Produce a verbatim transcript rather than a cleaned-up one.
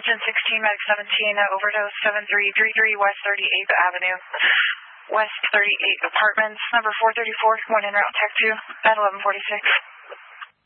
Attention sixteen, Medic seventeen, uh, overdose seven three three three West thirty-eighth Avenue. West thirty-eighth Apartments, number four thirty-four, one en route, tech two, at eleven forty-six.